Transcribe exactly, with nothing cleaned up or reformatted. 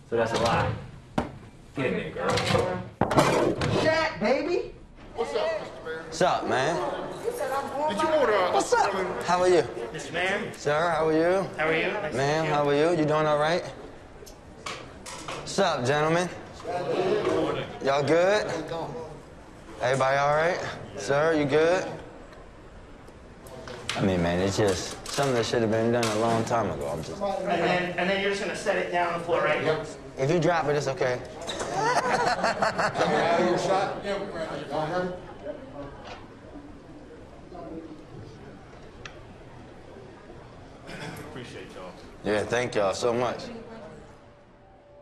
So that's a lie. Get in there, girl. Shaq, baby. What's up, Mister Mayor? What's up, man? Did you order a... What's up? How are you? Mister Mayor, Sir, how are you? how are you? Nice Ma'am, to meet how are you? You doing all right? What's up, gentlemen? Y'all good? Everybody all right? Sir, you good? I mean, man, it's just something that should have been done a long time ago. I'm just... And then, and then you're just gonna set it down on the floor right here. If you drop it, it's okay. Appreciate y'all. Yeah, thank y'all so much.